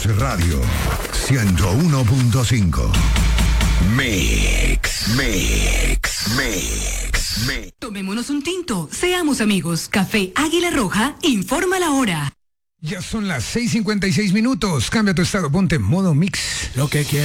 Voz Radio 101.5. Mix. Tomémonos un tinto, seamos amigos. Café Águila Roja informa la hora. Ya son las 6:56 minutos. Cambia tu estado, ponte en modo mix. Lo que quieras.